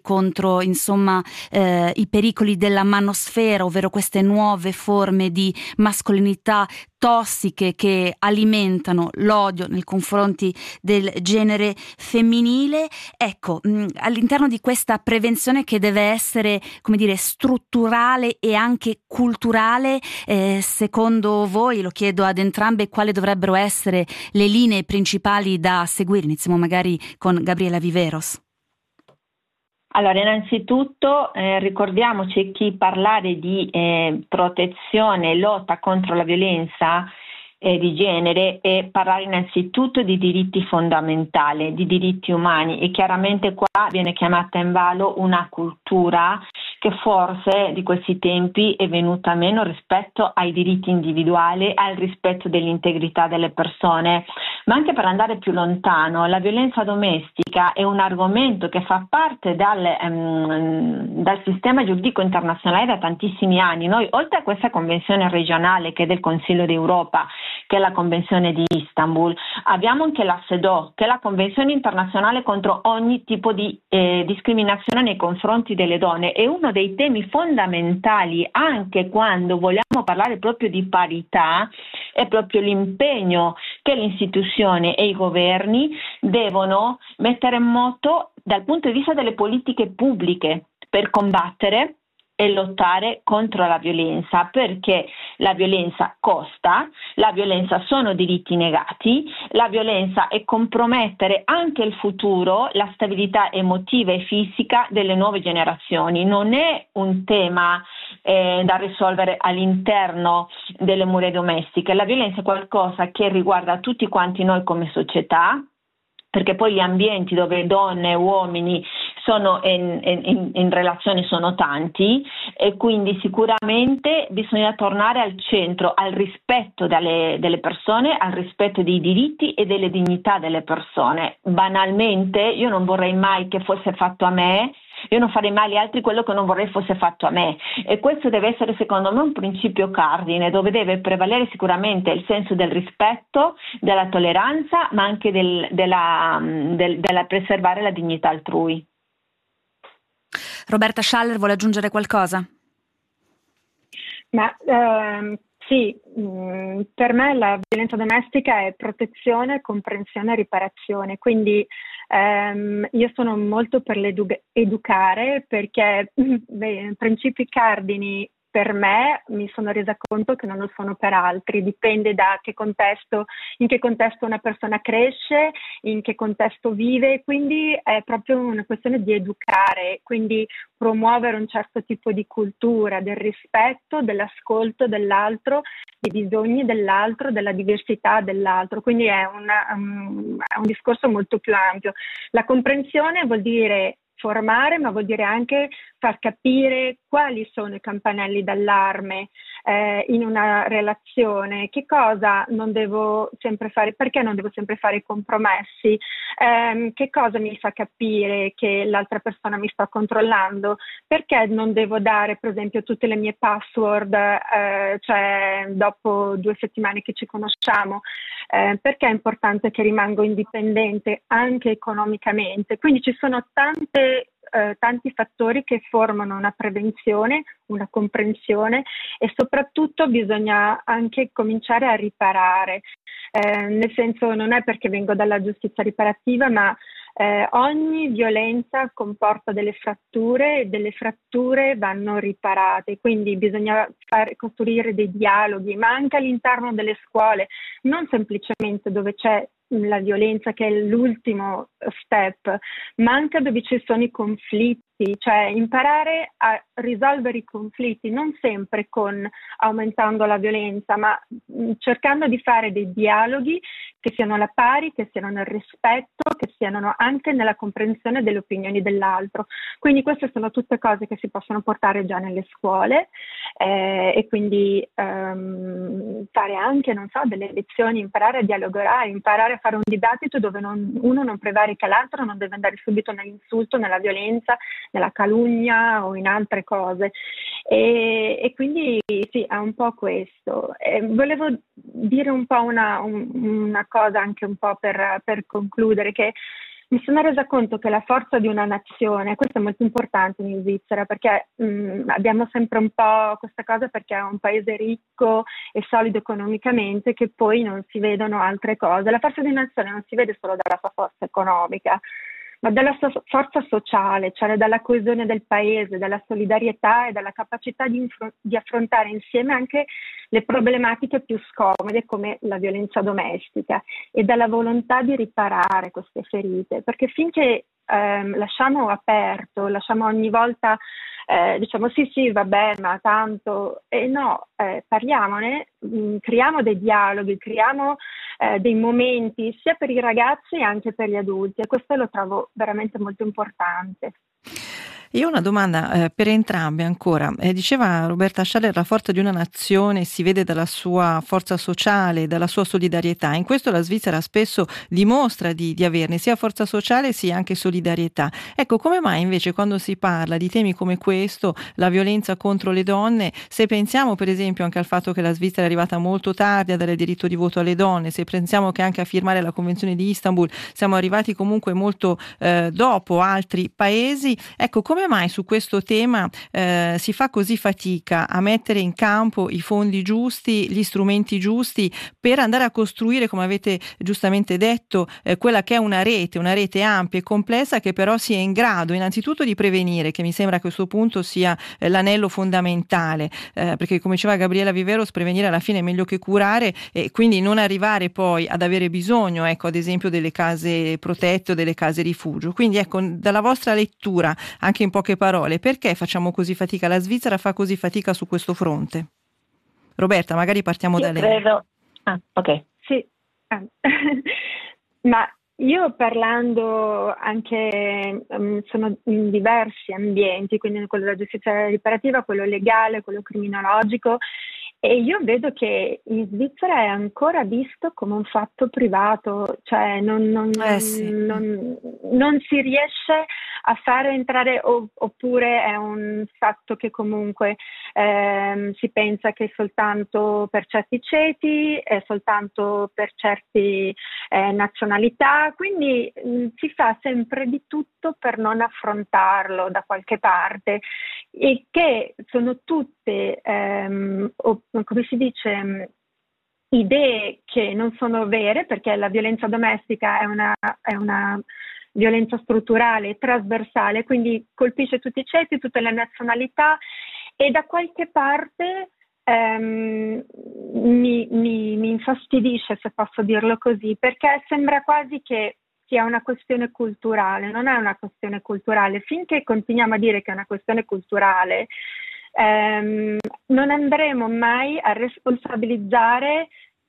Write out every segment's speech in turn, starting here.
contro, insomma, i pericoli della manosfera, ovvero queste nuove forme di mascolinità tossiche che alimentano l'odio nei confronti del genere femminile. Ecco, all'interno di questa prevenzione che deve essere, come dire, strutturale e anche culturale, secondo voi, lo chiedo ad entrambe, quali dovrebbero essere le linee principali da seguire? Iniziamo magari con Gabriela Viveros. Allora, innanzitutto ricordiamoci che parlare di protezione e lotta contro la violenza di genere e parlare innanzitutto di diritti fondamentali, di diritti umani, e chiaramente qua viene chiamata in ballo una cultura che forse di questi tempi è venuta meno rispetto ai diritti individuali, al rispetto dell'integrità delle persone. Ma anche per andare più lontano, la violenza domestica è un argomento che fa parte dal sistema giuridico internazionale da tantissimi anni. Noi, oltre a questa convenzione regionale che è del Consiglio d'Europa, che è la Convenzione di Istanbul, abbiamo anche la CEDAW, che è la Convenzione internazionale contro ogni tipo di discriminazione nei confronti delle donne. È uno dei temi fondamentali anche quando vogliamo parlare proprio di parità, è proprio l'impegno che le istituzioni e i governi devono mettere in moto dal punto di vista delle politiche pubbliche per combattere e lottare contro la violenza, perché la violenza costa, la violenza sono diritti negati, la violenza è compromettere anche il futuro, la stabilità emotiva e fisica delle nuove generazioni. Non è un tema da risolvere all'interno delle mura domestiche. La violenza è qualcosa che riguarda tutti quanti noi come società, perché poi gli ambienti dove donne e uomini sono in relazione sono tanti, e quindi sicuramente bisogna tornare al centro, al rispetto delle persone, al rispetto dei diritti e delle dignità delle persone. Banalmente, io non vorrei mai che fosse fatto a me, io non farei mai agli altri quello che non vorrei fosse fatto a me, e questo deve essere secondo me un principio cardine, dove deve prevalere sicuramente il senso del rispetto, della tolleranza, ma anche della preservare la dignità altrui. Roberta Schaller vuole aggiungere qualcosa? Ma sì, per me la violenza domestica è protezione, comprensione e riparazione, quindi io sono molto per l'educare, perché principi cardini per me mi sono resa conto che non lo sono per altri, dipende da in che contesto una persona cresce, in che contesto vive, quindi è proprio una questione di educare, quindi promuovere un certo tipo di cultura, del rispetto, dell'ascolto dell'altro, dei bisogni dell'altro, della diversità dell'altro, quindi è un discorso molto più ampio. La comprensione vuol dire formare, ma vuol dire anche far capire quali sono i campanelli d'allarme in una relazione, che cosa non devo sempre fare, perché non devo sempre fare compromessi, che cosa mi fa capire che l'altra persona mi sta controllando, perché non devo dare per esempio tutte le mie password cioè dopo 2 settimane che ci conosciamo, perché è importante che rimango indipendente anche economicamente. Quindi ci sono tanti fattori che formano una prevenzione, una comprensione, e soprattutto bisogna anche cominciare a riparare, nel senso, non è perché vengo dalla giustizia riparativa, ma ogni violenza comporta delle fratture, e delle fratture vanno riparate, quindi bisogna costruire dei dialoghi, ma anche all'interno delle scuole, non semplicemente dove c'è la violenza, che è l'ultimo step, ma anche dove ci sono i conflitti, cioè imparare a risolvere i conflitti, non sempre aumentando la violenza, ma cercando di fare dei dialoghi che siano alla pari, che siano nel rispetto, che siano anche nella comprensione delle opinioni dell'altro. Quindi queste sono tutte cose che si possono portare già nelle scuole, e quindi fare anche, non so, delle lezioni, imparare a dialogare, imparare a fare un dibattito dove uno non prevarica l'altro, non deve andare subito nell'insulto, nella violenza, nella calunnia o in altre cose. E quindi sì, è un po' questo. Volevo dire un po' una cosa anche un po' per concludere, che mi sono resa conto che la forza di una nazione, questo è molto importante in Svizzera, perché abbiamo sempre un po' questa cosa, perché è un paese ricco e solido economicamente, che poi non si vedono altre cose. La forza di una nazione non si vede solo dalla sua forza economica, ma dalla sua forza sociale, cioè dalla coesione del paese, dalla solidarietà e dalla capacità di affrontare insieme anche le problematiche più scomode come la violenza domestica, e dalla volontà di riparare queste ferite, perché finché lasciamo aperto, lasciamo ogni volta, diciamo sì, vabbè, ma tanto, no, parliamone, creiamo dei dialoghi, creiamo dei momenti sia per i ragazzi che anche per gli adulti, e questo lo trovo veramente molto importante. Io ho una domanda per entrambi ancora. Diceva Roberta Schaller, la forza di una nazione si vede dalla sua forza sociale, dalla sua solidarietà. In questo la Svizzera spesso dimostra di averne sia forza sociale sia anche solidarietà. Ecco, come mai invece quando si parla di temi come questo, la violenza contro le donne, se pensiamo per esempio anche al fatto che la Svizzera è arrivata molto tardi a dare il diritto di voto alle donne, se pensiamo che anche a firmare la Convenzione di Istanbul siamo arrivati comunque molto dopo altri paesi, ecco, come mai su questo tema si fa così fatica a mettere in campo i fondi giusti, gli strumenti giusti per andare a costruire, come avete giustamente detto, quella che è una rete ampia e complessa, che però sia in grado innanzitutto di prevenire, che mi sembra a questo punto sia l'anello fondamentale, perché come diceva Gabriela Viveros, prevenire alla fine è meglio che curare, e quindi non arrivare poi ad avere bisogno, ecco, ad esempio delle case protette o delle case rifugio. Quindi ecco, dalla vostra lettura, anche in poche parole, perché facciamo così fatica? La Svizzera fa così fatica su questo fronte? Roberta, magari partiamo da lei. Credo. Ok. Sì, ma io parlando anche, sono in diversi ambienti, quindi quello della giustizia riparativa, quello legale, quello criminologico, e io vedo che in Svizzera è ancora visto come un fatto privato, cioè non si riesce a fare entrare, oppure è un fatto che comunque si pensa che soltanto per certi ceti, soltanto per certe nazionalità, quindi si fa sempre di tutto per non affrontarlo da qualche parte, e che sono tutte, come si dice, idee che non sono vere, perché la violenza domestica è una violenza strutturale, trasversale, quindi colpisce tutti i ceti, tutte le nazionalità, e da qualche parte mi infastidisce, se posso dirlo così, perché sembra quasi che sia una questione culturale. Non è una questione culturale. Finché continuiamo a dire che è una questione culturale, non andremo mai a responsabilizzare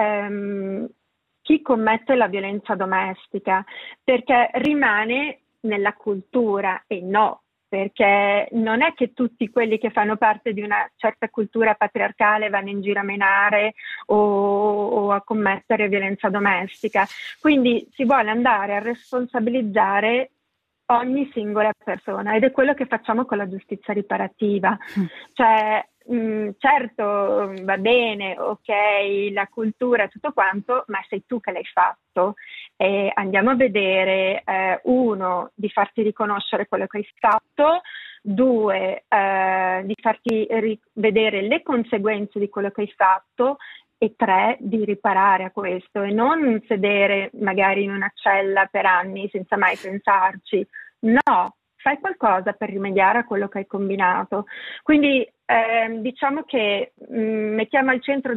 chi commette la violenza domestica, perché rimane nella cultura, e no, perché non è che tutti quelli che fanno parte di una certa cultura patriarcale vanno in giro a menare o a commettere violenza domestica. Quindi si vuole andare a responsabilizzare ogni singola persona, ed è quello che facciamo con la giustizia riparativa. Cioè, certo, va bene, ok, la cultura, tutto quanto, ma sei tu che l'hai fatto. Andiamo a vedere, uno, di farti riconoscere quello che hai fatto, due, di farti vedere le conseguenze di quello che hai fatto, e tre, di riparare a questo, e non sedere magari in una cella per anni senza mai pensarci. No, fai qualcosa per rimediare a quello che hai combinato. Quindi diciamo che mettiamo al centro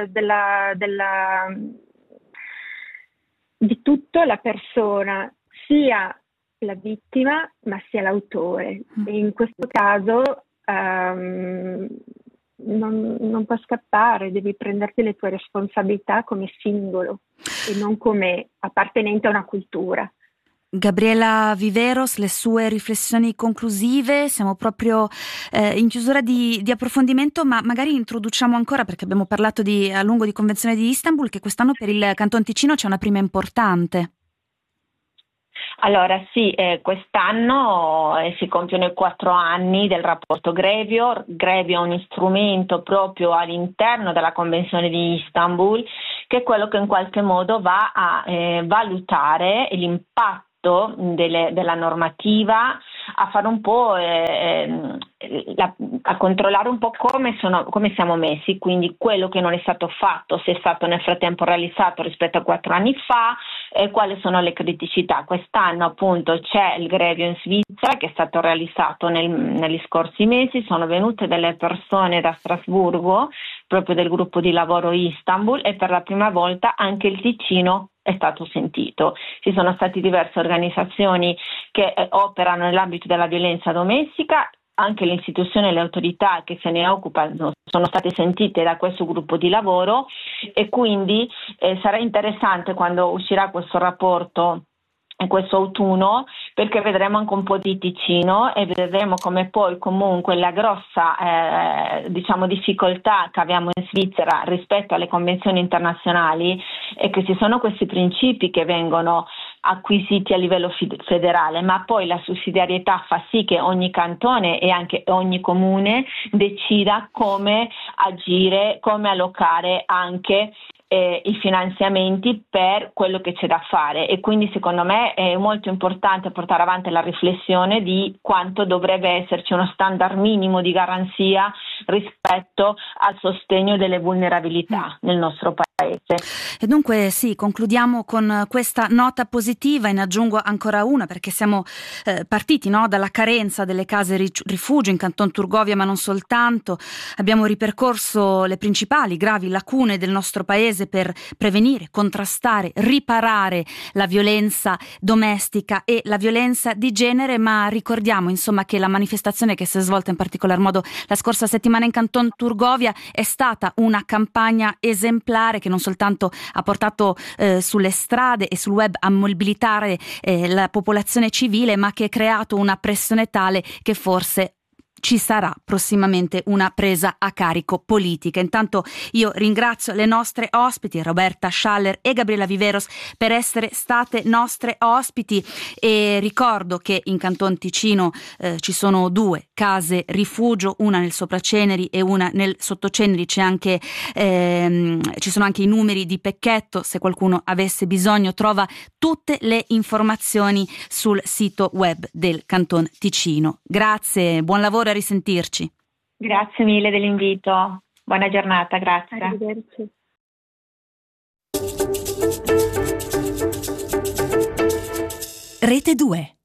di tutto la persona, sia la vittima ma sia l'autore, e in questo caso non puoi scappare, devi prenderti le tue responsabilità come singolo e non come appartenente a una cultura. Gabriela Viveros, le sue riflessioni conclusive. Siamo proprio in chiusura di approfondimento, ma magari introduciamo ancora, perché abbiamo parlato a lungo di Convenzione di Istanbul, che quest'anno per il Canton Ticino c'è una prima importante. Allora sì, quest'anno si compiono i 4 anni del rapporto Grevio. Grevio è un strumento proprio all'interno della Convenzione di Istanbul, che è quello che in qualche modo va a valutare l'impatto rispetto della normativa, a fare un po' a controllare un po' come siamo messi, quindi quello che non è stato fatto, se è stato nel frattempo realizzato rispetto a 4 anni fa, quali sono le criticità. Quest'anno appunto c'è il Grevio in Svizzera che è stato realizzato negli scorsi mesi, sono venute delle persone da Strasburgo, proprio del gruppo di lavoro Istanbul, e per la prima volta anche il Ticino è stato sentito. Ci sono state diverse organizzazioni che operano nell'ambito della violenza domestica, anche le istituzioni e le autorità che se ne occupano sono state sentite da questo gruppo di lavoro, e quindi sarà interessante quando uscirà questo rapporto questo autunno, perché vedremo anche un po' di Ticino e vedremo come poi comunque la grossa difficoltà che abbiamo in Svizzera rispetto alle convenzioni internazionali è che ci sono questi principi che vengono acquisiti a livello federale, ma poi la sussidiarietà fa sì che ogni cantone e anche ogni comune decida come agire, come allocare anche i finanziamenti per quello che c'è da fare, e quindi secondo me è molto importante portare avanti la riflessione di quanto dovrebbe esserci uno standard minimo di garanzia rispetto al sostegno delle vulnerabilità nel nostro paese. E dunque sì, concludiamo con questa nota positiva, e ne aggiungo ancora una, perché siamo partiti dalla carenza delle case rifugio in Canton Turgovia, ma non soltanto. Abbiamo ripercorso le principali gravi lacune del nostro paese per prevenire, contrastare, riparare la violenza domestica e la violenza di genere, ma ricordiamo insomma che la manifestazione che si è svolta in particolar modo la scorsa settimana in Canton Turgovia è stata una campagna esemplare che non soltanto ha portato sulle strade e sul web a mobilitare la popolazione civile, ma che ha creato una pressione tale che forse ci sarà prossimamente una presa a carico politica. Intanto io ringrazio le nostre ospiti, Roberta Schaller e Gabriella Viveros, per essere state nostre ospiti, e ricordo che in Canton Ticino ci sono 2 case rifugio, una nel Sopraceneri e una nel Sottoceneri. Ci sono anche i numeri di Pecchetto, se qualcuno avesse bisogno trova tutte le informazioni sul sito web del Canton Ticino. Grazie, buon lavoro, a risentirci. Grazie mille dell'invito, buona giornata, grazie. Arrivederci. Rete 2.